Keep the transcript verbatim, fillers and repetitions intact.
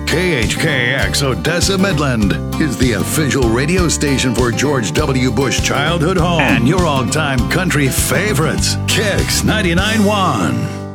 K H K X Odessa Midland is the official radio station for George W. Bush Childhood Home and your all-time country favorites, Kicks ninety-nine point one.